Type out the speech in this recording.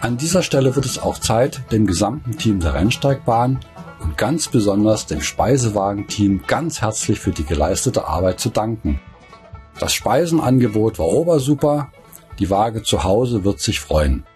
An dieser Stelle wird es auch Zeit, dem gesamten Team der Rennsteigbahn und ganz besonders dem Speisewagen-Team ganz herzlich für die geleistete Arbeit zu danken. Das Speisenangebot war obersuper, die Waage zu Hause wird sich freuen.